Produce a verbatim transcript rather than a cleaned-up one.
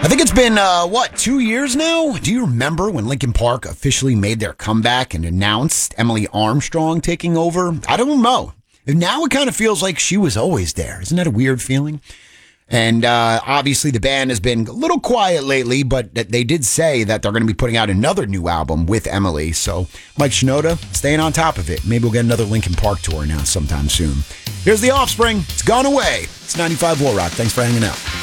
I think it's been, uh, what, two years now? Do you remember when Linkin Park officially made their comeback and announced Emily Armstrong taking over? I don't know. Now it kind of feels like she was always there. Isn't that a weird feeling? And uh, obviously the band has been a little quiet lately, but they did say that they're going to be putting out another new album with Emily. So Mike Shinoda staying on top of it. Maybe we'll get another Linkin Park tour announced sometime soon. Here's The Offspring. It's Gone Away. It's ninety-five War Rock. Thanks for hanging out.